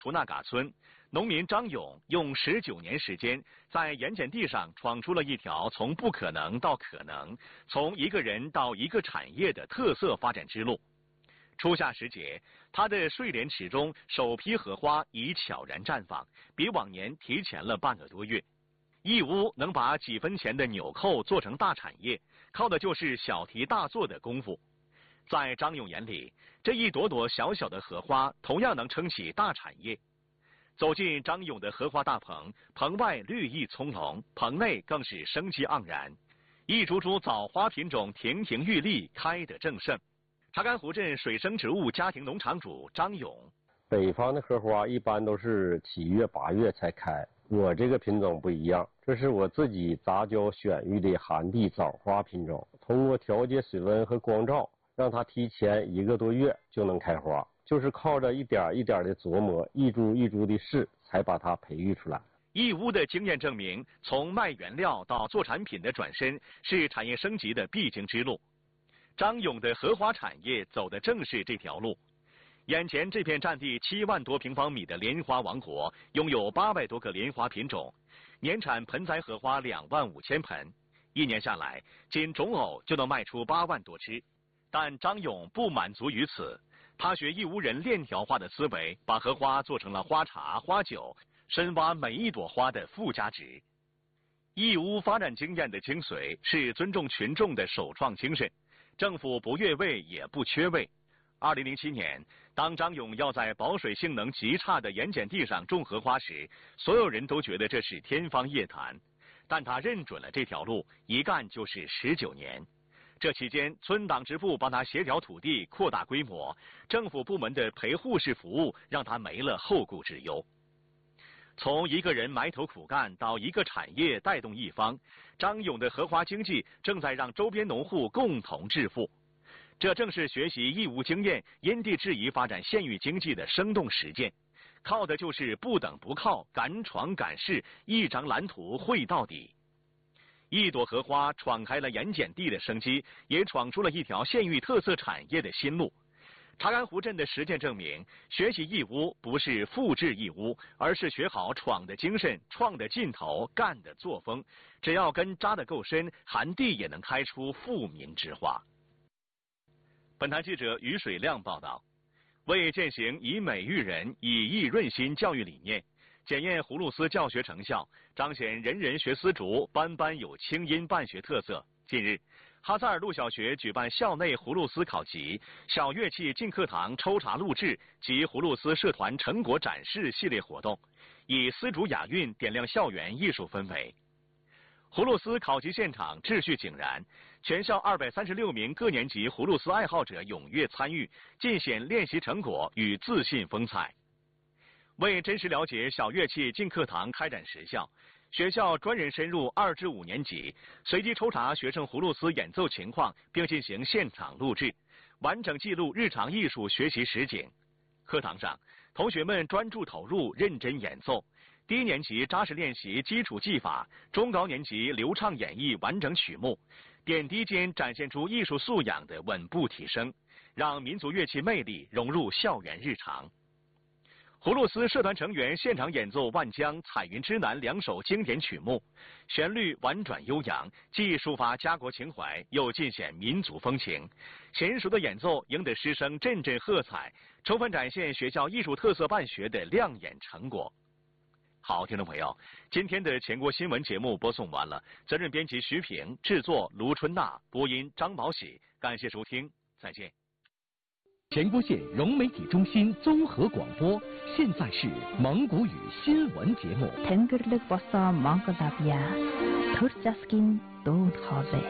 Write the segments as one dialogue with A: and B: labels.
A: 图纳嘎村，农民张勇用19年时间，在盐碱地上闯出了一条从不可能到可能，从一个人到一个产业的特色发展之路。初夏时节，他的睡莲池中首批荷花已悄然绽放，比往年提前了半个多月。义乌能把几分钱的纽扣做成大产业，靠的就是小题大做的功夫。在张勇眼里，这一朵朵小小的荷花同样能撑起大产业。走进张勇的荷花大棚，棚外绿意葱茏，棚内更是生机盎然，一株株枣花品种亭亭玉立，开得正盛。查干湖镇水生植物家庭农场主张勇：
B: 北方的荷花一般都是7月8月才开，我这个品种不一样，这是我自己杂交选育的寒地枣花品种，通过调节水温和光照，让它提前1个多月就能开花，就是靠着一点一点的琢磨，一株一株的试，才把它培育出来。
A: 义乌的经验证明，从卖原料到做产品的转身是产业升级的必经之路。张勇的荷花产业走的正是这条路。眼前这片占地7万多平方米的莲花王国，拥有800多个莲花品种，年产盆栽荷花2万5千盆，一年下来，仅种藕就能卖出8万多只。但张勇不满足于此，他学义乌人链条化的思维，把荷花做成了花茶、花酒，深挖每一朵花的附加值。义乌发展经验的精髓是尊重群众的首创精神，政府不越位也不缺位。2007年，当张勇要在保水性能极差的盐碱地上种荷花时，所有人都觉得这是天方夜谭，但他认准了这条路，一干就是19年。这期间，村党支部帮他协调土地，扩大规模，政府部门的陪护式服务让他没了后顾之忧。从一个人埋头苦干到一个产业带动一方，张勇的荷花经济正在让周边农户共同致富。这正是学习义乌经验、因地制宜发展县域经济的生动实践，靠的就是不等不靠，敢闯敢试，一张蓝图绘到底。一朵荷花闯开了盐碱地的生机，也闯出了一条县域特色产业的新路。查干湖镇的实践证明，学习义乌不是复制义乌，而是学好闯的精神、创的劲头、干的作风。只要根扎得够深，寒地也能开出富民之花。本台记者于水亮报道。为践行以美育人、以艺润心教育理念，检验葫芦丝教学成效，彰显人人学丝竹，班班有清音办学特色。近日，哈萨尔路小学举办校内葫芦丝考级、小乐器进课堂抽查录制及葫芦丝社团成果展示系列活动，以丝竹雅韵点亮校园艺术氛围。葫芦丝考级现场秩序井然，全校236名各年级葫芦丝爱好者踊跃参与，尽显练习成果与自信风采。为真实了解小乐器进课堂开展实效，学校专人深入2至5年级，随机抽查学生葫芦丝演奏情况，并进行现场录制，完整记录日常艺术学习实景。课堂上，同学们专注投入，认真演奏。低年级扎实练习基础技法，中高年级流畅演绎完整曲目，点滴间展现出艺术素养的稳步提升，让民族乐器魅力融入校园日常。葫芦丝社团成员现场演奏《万江》《彩云之南》2首经典曲目，旋律婉转悠扬，既抒发家国情怀，又尽显民族风情。娴熟的演奏赢得师生阵阵喝彩，充分展现学校艺术特色办学的亮眼成果。好，听众朋友，今天的全国新闻节目播送完了，责任编辑徐平，制作卢春娜，播音张宝喜，感谢收听，再见。
C: 全国县融媒体中心综合广播，现在是蒙古语新闻节目。
D: Тэнгэрлэг босоо Монгол авьяа төр засгийн дүүн хоолой.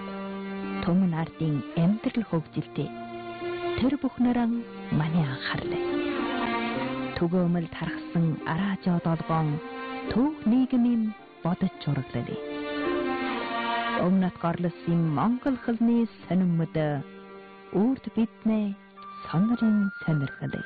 D: Түмэн ардын амьдрал хөгжилтэй. Тэр бүхнэрэн маний анхаарлаа. Түгөөмөл тархсан араажоо долгоон төв нийгмийн бодож зураглалаа. Өмнөд горлосын Монгол хэлний сонирмод үрд биднээ сонирын сонирхлаа.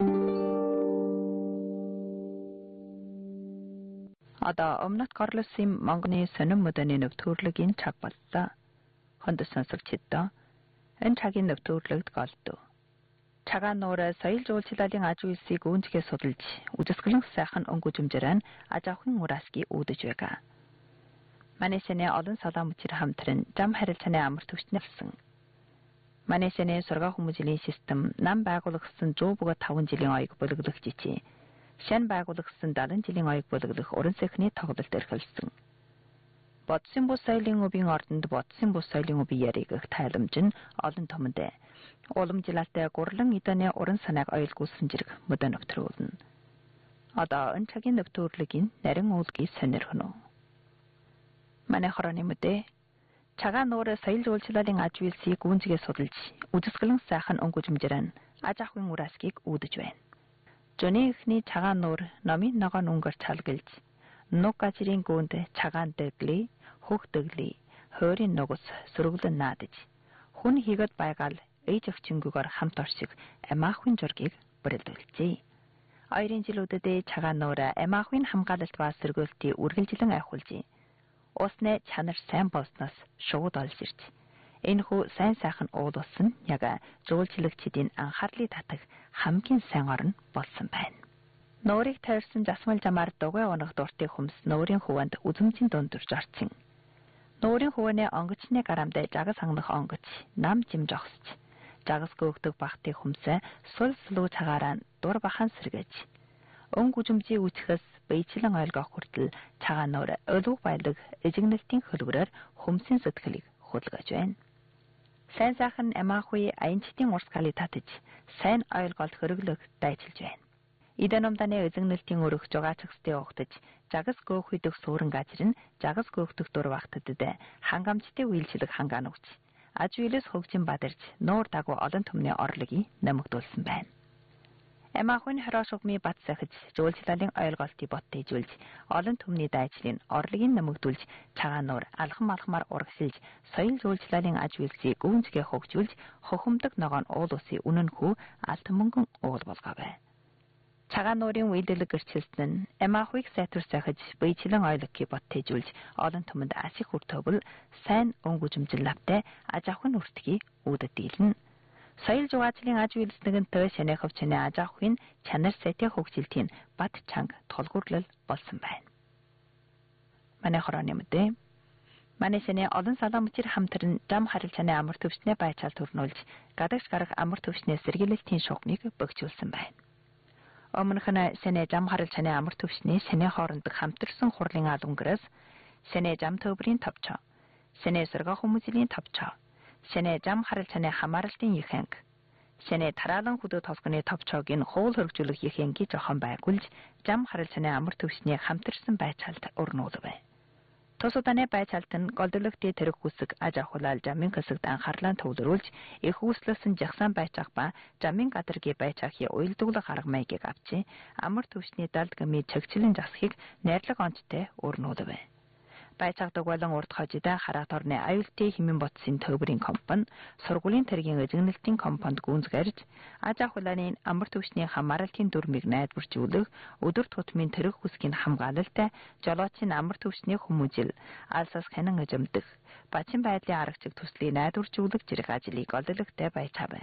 D: Одоо өмнөд горлосын Монголын сонирмодны нэвтрүүлгийн цаг боллоо. Хонд сонсогчдоо энэ цагийн нэвтрүүлэгт голдов. Цагаан нуур соёл жуулчлалын аж үйлсийг үүнчгээ судалж, үзэсгэлэн сайхан өнгөжмжрэн аж ахуйн ураасгийг үүдэж байгаа. Манайсны олон салаа мөчир хамтран зам харилцааны амар төвчнэлсэн. Манайсны сургаа хүмүүжлийн систем нам байгуулагдсан 105 жилийн оёг бөлөглөх жичи. Шан байгуулагдсан 70 жилийн оёг бөлөглөх уран сэхний тоглолт эрхэлсэн. Бодсон бус соёлын өвийн ордонд бодсон бус соёлын өвийн яригах тайламж нь олон томд. Уламжлалтай гурлан эдэний уран санааг оёлгуулсан зэрэг мөдө нөтрүүлнэ. Одоо энэ цагийн нөтөрлөгийн нарийн уулгийг сонирхно. Манай хорооны мэдээ цагаан нуур соёл жуулчлалын аж үйлсийг үүнчгээ судалж, үзэсгэлэн сайхан өнгөжмжрэн аж ахуйн ураасгийг үүдэж байна. Жөний эхний цагаан нуур номын ногоон өнгөөр цалгалж, нуг гажрын гүнд цагаан дэглий, хөх дэглий, хойрын нугас сүргэлэн наадаж, хүн хийгэд байгаал ээж өвчнгөөр хамт оршиг амаахын зургийг бүрэлдүүлжээ. Ойрын жилүүдэд цагаан нуур амаахын хамгаалалт ба сэргээлтийг үргэлжлэн айхуулжээ. Усны чанар сайн болсноос шууд олж ирж. Энэхүү сайн сайхан уул ус нь яг жуулчлагчдын анхаарлыг татах хамгийн сайн орн болсон байна. Нуурыг тойрсон засмал замаар дугуй унах дуртай хүмс нуурын хуванд үзэмжийн дундурж орцсон. Нуурын хуваны онгоцны гарамд жагас хангах онгоц нам жим жогсч. Жагас көөгдөг бахтын хүмсээ сул сулуу цагаараа дур бахан сэргэж. Өнгө үзэмжийн үчхээс бэйчлэн ойлгох хүртэл цагаан нуур өлөг байлаг эжигнэлтийн хөлбөрөөр хүмсийн сэтгэлийг хөдөлгөж байна. Сайн сайхан амаахуй аянчдын урсгалыг татаж, сайн ойлголт хөрөглөх дайчилж байна. Идэномданы эзэгнэлтийн өрөх жугаачгсдын угтаж, жагас гоох идэх суурин газар нь жагас гоохдох дур багтдад хангамжтай үйлчлэг хангаанууч. Аж үйлс хөгжин бадарч нуур дагуу олон түмний орлогыг нэмэгдүүлсэн байна. Амаахын хороошгмын бат сахиж жуулчлалын ойлголтыг боттойжүүлж олон түмний дайчлын орлогыг нэмэгдүүлж цагаан нуур алхам алхмаар урагшилж соёл жуулчлалын аж үйлсийг гүнзгий хөгжүүлж хохомдог ногоон уул усын үнэнхүү алт мөнгөн уул болгоов. Цагаан нуурын үйлдэлэг гэрчлэлтэн нь амаахыг сайтар сахиж бэйчлэн ойлголтыг боттойжүүлж олон түмэнд ашиг хүртөвөл сайн өнгөжмжил лавтай аж ахуйн үртгийг үүдэд дийлнэ. Соёл жуулчлалын аж үйлснэгэнтэй шанихав чаны аж ахуйн чанар сайтын хөгжилтийн бат чанга тулгуурлал болсон байна. Манай хорооны мэдээ. Манайсны олон салаа мөчир хамтран зам харилцааны амар төвчнээ байцаал төрнүүлж, гадагш гарах амар төвчнээ сэргийлэлтийн шугамыг бөгжүүлсэн байна. Өмнөх нь сэнэ зам харилцааны амар төвчний сэнэ хоорондох хамтарсан хурлын албангаас сэнэ зам төврийн товчоо, сэнэ сургаа хүмүүжлийн товчоо, сэнэ зам харилцааны хамааралтын их анги, сэнэ тараалан хөдөө толгоны товчоог нь хуул хөргжүүлэх их анги жохон байгуулж зам харилцааны амар төвчний хамтарсан байцаалд өрнүүлв. Тус удааны байцаалт нь голдорлогтын тэрэг хүсэг аж ахуйлал замын хэсэгт анхаарлаа төвлөрүүлж их үүслэсэн жагсаан байцаах ба замын гадаргийн байцаахын уялдуулах арга маягийг авчи амар төвчний далд гмийн чагчлын засхийг найрлаг онцтой өрнүүлв. Байцаагдаг болон урд хожидаа хараат орны аюултай хэмээн ботсын төвбөрийн компани сургуулийн тэргийн эзэгнэлтийн компанид гүнзгэрж аж ахуйлын амар төвчний хамааралтын дүрмийг найдваржуулах өдөр тутмын тэрэг хүсгийн хамгаалалтай жолоочийн амар төвчний хүмүүжил алсаас хянан эзэмдэх бачин байдлын аргачлаг төслийг найдваржуулах зэрэг ажлыг олдогтой байцаав.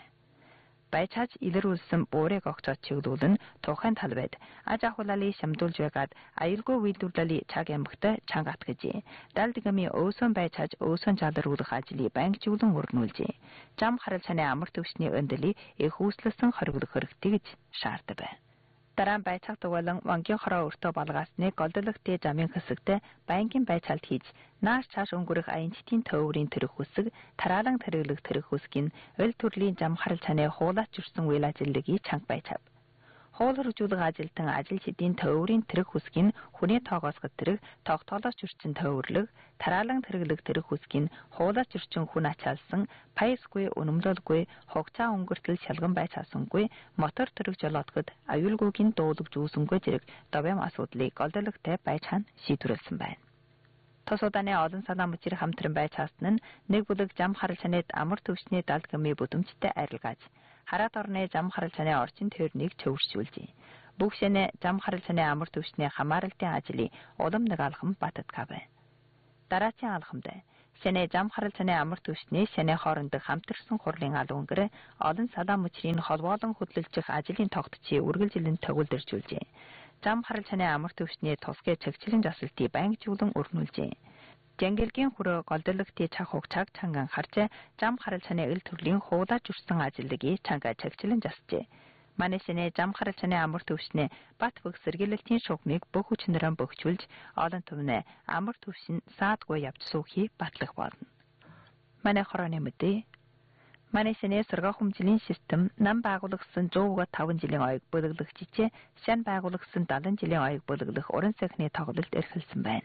D: Байцааж илэрүүлсэн буурыг огцоод чиглүүлэн тухайн талбайд аж ахуйлалыг шамдуулж байгаад аюулгүй үйлдвэрлэлийн цаг ямагтай чанга атгажээ. Далд гмийн өөсөн байцааж өөсөн жалруулах ажлыг байнгжуулан өрнүүлжээ. Зам харилцааны амар төвчний өндөлийн их үүслэсэн хоригдох хэрэгтэй гэж шаардав. Дараа нь байцаагдаг болон мангийн хороо өртөө балгаасны голдорлогтын замын хэсэгтээ байнгын байцаалт хийж нааш цааш өнгөрөх аянчдын төвөрийн тэрэг хүсэг тараалан тэрэглэх тэрэг хүсгийн ойл төрлийн зам харилцааны хуулаач жүрсэн үйл ажиллагааг чанга байцаав. Хуул хөржүүлэх ажилтан ажилчдын төвөрийн тэрэг хүсгийн хүний тоогоос тэрэг тогтоолооч жүрсэн төвөрлөг тараалан тэрэглэх тэрэг хүсгийн хуулаач жүрсэн хүн ачаалсан пайсгүй үнэмлэлгүй хугацаа өнгөртөл шалган байцаасангүй мотор тэрэг жолоодоход аюулгүйгийн дуулаг зүүсэнгүй зэрэг довям асуудлыг голдорлогтой байцаан шийдвэрлсэн байна. Тус удааны олон салаа мөчир хамтран байцаасан нь нэг бүлэг зам харилцааны амар төвчний далд гмийн бүдэмжтэй арилгааж хараат орны зам харилцааны орчин тойрныг цөвөршүүлжээ. Бүгшэнэ зам харилцааны амар төвчний хамааралтын ажлыг улам нэг алхам бататгав. Дараачийн алхамд Сэнэ зам харилцааны амар түвшний сэнэ хоорондох хамтарсан хурлын алунгар олон салаа мөчрийн холбоолон хөтлөлцөх ажлын тогтцыг үргэлжилэн төгөлдөржүүлжээ. Зам харилцааны амар түвшний тусгай чагчлан засалтыг байнгжуулан өрнүүлжээ. Жангилгийн хүрээ голдолагтын цаг хугацааг чанган харж зам харилцааны эл төрлийн хуулаж үрсэн ажлыг чанга чагчлан засжээ. Манайсны зам харилцааны амар түвшний бат бөх сэргийлэлтийн шугамыг бүх хүчнэрэн бөхжүүлж олон түмнээ амар түвшин саадгүй явж суухийг батлах болно. Манай хорооны мэдээ. Манайсны сургах хүмжлийн систем нам байгуулагдсан 105 жилийн оёг бүлэглэгчжээ шан байгуулагдсан 70 жилийн оёг бүлэглэх уран сайхны тоглолт эрхэлсэн байна.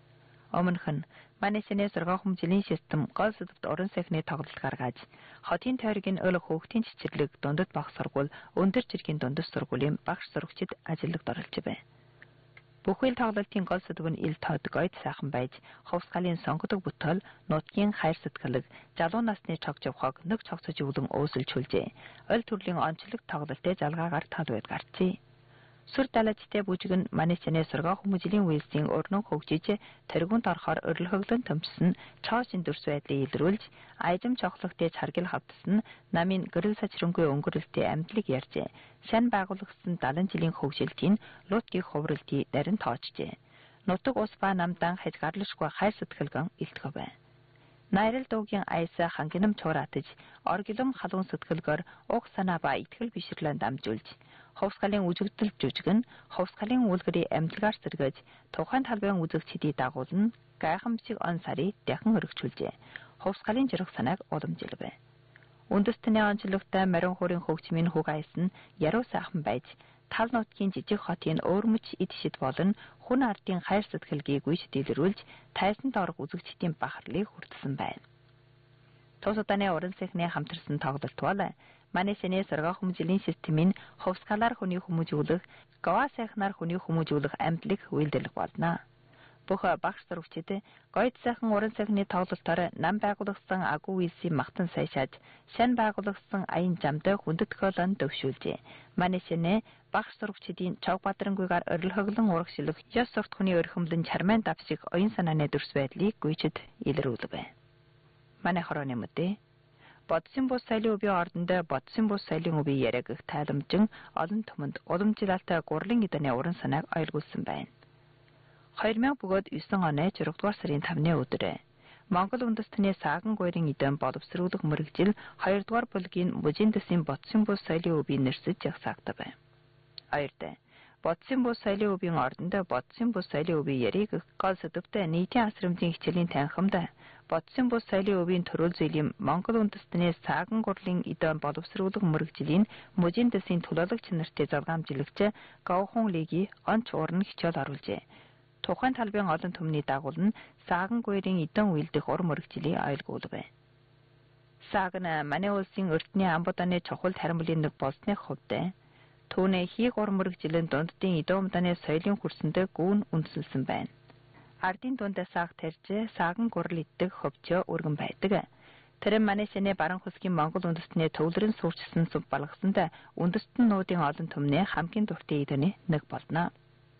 D: Өмнөх нь Манайсны сургах хүмжлийн систем гол сэдвт уран сайхны тоглолт гаргаж хотын тойргийн өл хөөгтийн цэцэрлэг дундад баг сургууль өндөр жиргийн дундас сургуулийн багш сурагчид ажилд оролж байна. Бүхэл тоглолтын гол сэдв нь ил тод гойд сайхан байж ховсгалын сонгодог бүтээл нутгийн хайр сэтгэлэг залуу насны цог жавхаг нэг цогцож өвлөн өөсөлж хүлжээ. Ойл төрлийн онцлог тоглолтын залгаагаар тал байд гарчээ. Сүр далайчтай бүжиг нь Манайсны сургах хүмүүжлийн үйлсийн өрнөн хөгжиж тэргүүнд орохоор өрлөхөглөн төмсөн чоошин дүрс байдлыг илрүүлж айжим цохлогтой царгил хавтсан намын гэрэл сачрынгүй өнгөрөлтөй амьдлыг ярьжээ. Шан байгуулагдсан 70 жилийн хөгжилтийн лутгийн хувралтыг дарин тоочжээ. Нутаг ус ба намдан хязгаарлашгүй хайр сэтгэлгэн илтгэв байна. Найрал дуугийн айсаа хангинам чураатаж оргилом халуун сэтгэлгээр уг санаа ба итгэл бишрлэн дамжуулж ховсгалын үжигдэл жүжигэн ховсгалын үлгэрийн амьдлагаар сэргэж тухайн талбайн үзэгчдийг дагуулна гайхан бичиг он сарыг дахин өргөжүүлжээ. Ховсгалын жирэх санааг уламжилвэ. Үндэстний онцлогтой марин хуурын хөгжмийн хүг айс нь яруу сайхан байж тал нутгийн жижиг хотын өөрмөч эд шид болон хүн ардын хайр сэтгэлгийг гүйж дэлгэрүүлж тайсанд орох үзэгчдийн бахарлыг хүртсэн байна. Тус удааны уран сайхны хамтарсан тоглолт бол Манайсны сургах хүмжлийн системийн ховсгалаар хүний хүмүүжүүлэх, гава сайхнаар хүний хүмүүжүүлэх амьдлыг үйлдэлэх болно. Бүх багш сурагчид гойд сайхан уран сайхны тоглолтоор нам байгуулагдсан агуу үйлсийн махтан сайшааж, шан байгуулагдсан аян жамтай хүндэт төхөөлөн төвшүүлжээ. Манайсны багш сурагчдын цог бадрангүйгээр орилхоглон урагшлах, ёс суртахууны өрхөмлөн чармайн давшиг оюун санааны дүрс байдлыг гүйчэд илрүүлвэ. Манай хорооны мэдээ. Бодсон бус соёлын өвийн ордонд бодсон бус соёлын өвийн яриагх тайламжин олон түмэнд уламжлалтай гурлын эдэний уран санааг ойлгуулсан байна. 2000 бөгөөд 9 оны 6 дугаар сарын 5-ны өдөр Монгол үндэстний сааган гуйрын эдэн боловсруулах мэргэжил 2 дугаар бүлгийн мужийн дэсийн бодсон бус соёлын өвийн нэрсэж жагсаагдав байна. Хоёрд бодсон бус соёлын өвийн ордонд бодсон бус соёлын өвийн яриг гол сэдвтэй нийтийн асрамжийн хичээлийн танхимд бодсон бус соёлын өвийн төрөл зүйлийн Монгол үндэстний сааган гурлын эдэн боловсруулах мэргэжлийн мужийн дэсийн төлөөлөгч нартай залгаамжлагч Говхон лиги онц уурн хичээл оруулжээ. Тухайн талбайн олон түмний дагуул нь сааган гуйрын эдэн үйлдэх ур мэргэжлийн ойлгуулв. Сааган манай улсын эрдэнэ амбуданы чухал харамлын нэг болсны хувьд түүний хийх ур мэргэжлийн дунддын эдэн умдааны соёлын хүрсэндээ гүүн үндэслэсэн байна. Ардын дундаа сааг тарьж сааган гурал идэх хөвчөө өргөн байдаг. Тэр Манайсны баран хусгийн Монгол үндэстний төвлөрөн суурчсан сүв балгасанд үндэстэн нуудын олон түмний хамгийн дуртай эдэний нэг болно.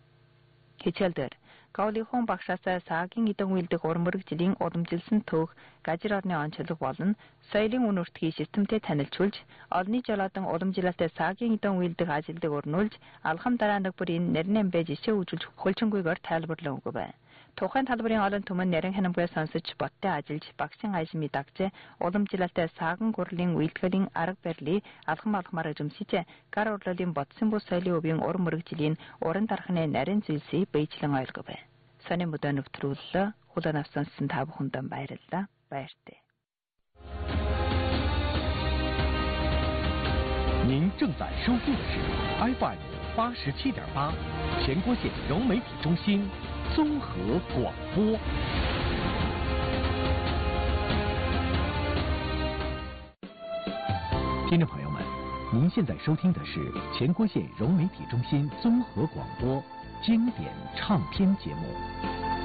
D: Хичээл дээр Гаулихон багшаасаа саагийн эдэн үйлдэх ур мэргэжлийн уламжилсан төөх гажир орны онцлог болон соёлын үн өртгийг системтэй танилцуулж олонний жолоодан уламжлалтай саагийн эдэн үйлдэх ажилдыг өрнүүлж алхам дараа нэг бүрийн нэрнэн байж ишээ үзүүлж хөлчөнгүйгээр тайлбарлан өгөв. Тухайн талбарын олон түмэн нэрэн ханамгүй сонсож боттой ажиллаж багшийн айшмыг дагж уламжлалтай сааган гурлын үйлдгэлийн арга барилыг алхам алхмаар эзэмсэж гар урлалын бодсон бус соёлын өвийн ур мэргэжлийн уран дархны нарийн зүйлсийг бийжлэн ойлгов. Сони мөдөө нэвтрүүлэлээ хүлээн авсан та бүхэнд баярлалаа. Баяртай.
C: 您正在收听的是 FM 87.8全国县融媒体中心综合广播。听众朋友们，您现在收听的是全国县融媒体中心综合广播经典唱片节目。